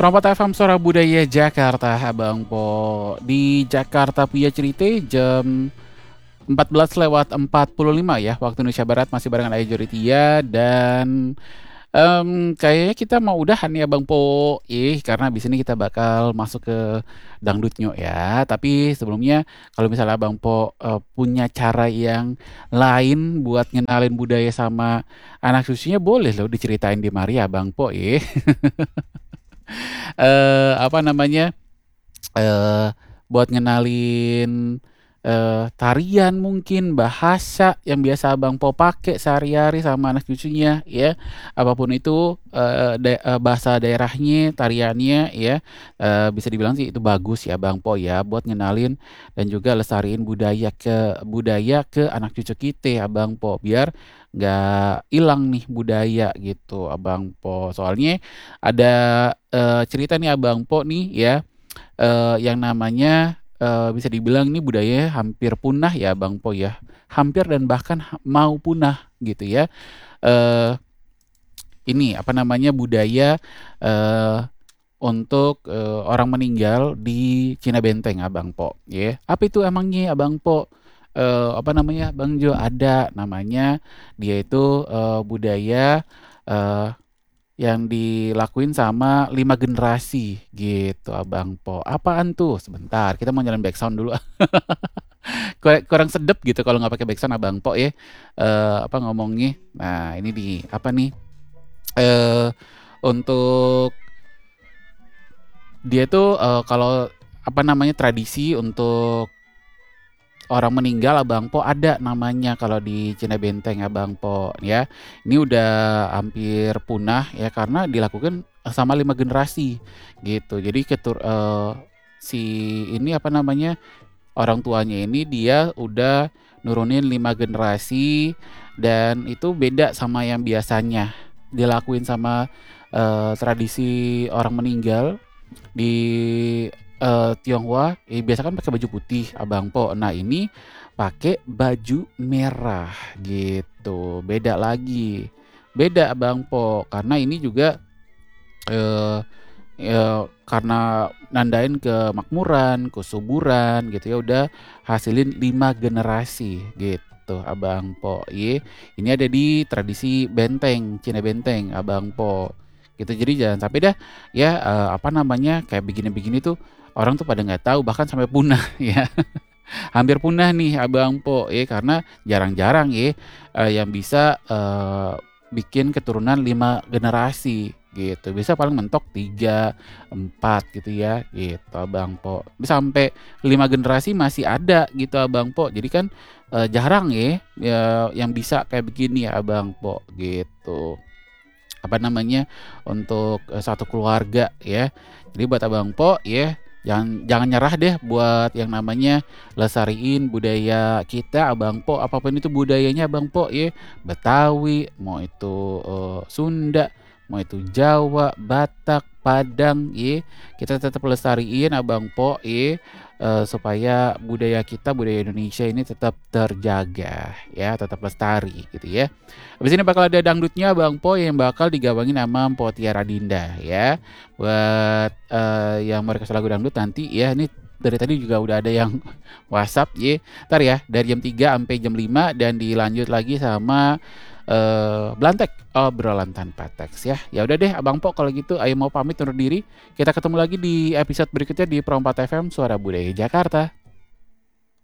Perompak FM Suara Budaya Jakarta, Abang Po. Di Jakarta punya cerita jam 14:45 ya, waktu Indonesia Barat masih barengan Ayu Joritia dan kayaknya kita mau udahan ya Bang Po. Karena abis ini kita bakal masuk ke dangdutnya ya. Tapi sebelumnya kalau misalnya Bang Po punya cara yang lain buat ngenalin budaya sama anak cucunya boleh loh diceritain di mari ya Bang Po. Apa namanya, eee, buat ngenalin, tarian mungkin, bahasa yang biasa Abang Po pakai sehari-hari sama anak cucunya ya, apapun itu, bahasa daerahnya, tariannya ya, bisa dibilang sih itu bagus ya Bang Po ya, buat ngenalin dan juga lestariin budaya ke anak cucu kita Abang Po, biar nggak hilang nih budaya gitu Abang Po. Soalnya ada, cerita nih Abang Po nih ya, yang namanya, bisa dibilang ini budayanya hampir punah ya Bang Po ya, hampir dan bahkan mau punah gitu ya. Eee, ini apa namanya, budaya, eee, untuk, orang meninggal di Cina Benteng Abang Po ya. Apa itu emangnya Abang Po? Apa namanya, Bang Jo? Ada namanya dia itu, budaya, eee yang dilakuin sama 5 generasi gitu Abang Po. Apaan tuh? Sebentar, kita mau nyalain backsound dulu. Kurang sedep gitu kalau nggak pakai backsound Abang Po ya, apa ngomongnya. Nah ini nih, apa nih, eee, untuk dia tuh, kalau apa namanya, tradisi untuk orang meninggal Abang Po ada namanya kalau di Cina Benteng Abang Po ya. Ini udah hampir punah ya karena dilakukan sama 5 generasi gitu. Jadi si ini apa namanya, orang tuanya ini dia udah nurunin 5 generasi dan itu beda sama yang biasanya dilakuin sama, tradisi orang meninggal di, Tionghoa, biasa kan pakai baju putih Abang Po. Nah ini pakai baju merah gitu, beda lagi. Beda Abang Po, karena ini juga, eee karena nandain kemakmuran, kesuburan gitu ya, udah hasilin 5 generasi gitu Abang Po, Ini ada di tradisi benteng, Cina Benteng Abang Po, gitu. Jadi jangan sampai dah ya, apa namanya, kayak begini-begini tuh orang tuh pada nggak tahu bahkan sampai punah ya. Hampir punah nih Abang Po, karena jarang-jarang yang bisa, bikin keturunan 5 generasi gitu. Bisa paling mentok 3 4 gitu ya, gitu Abang Po. Bisa sampai 5 generasi masih ada gitu Abang Po. Jadi kan, jarang yang bisa kayak begini ya Abang Po, gitu. Apa namanya, untuk, satu keluarga ya. Jadi buat Abang Po ya, jangan jangan nyerah deh buat yang namanya lestariin budaya kita Abang Po, apapun itu budayanya Abang Po ya, Betawi, mau itu, Sunda, mau itu Jawa, Batak, Padang kita tetap lestariin Abang Po supaya budaya kita, budaya Indonesia ini tetap terjaga ya, tetap lestari gitu ya. Habis ini bakal ada dangdutnya Bang Po yang bakal digabungin sama Mpok Tiara Dinda ya. Buat, yang mau request lagu dangdut nanti ya, ini dari tadi juga udah ada yang WhatsApp entar ya dari jam 3 sampai jam 5 dan dilanjut lagi sama, Blantek, obrolan tanpa teks ya. Ya udah deh Abang Po kalau gitu Ayu mau pamit undur diri. Kita ketemu lagi di episode berikutnya di Perompak FM Suara Budaya Jakarta.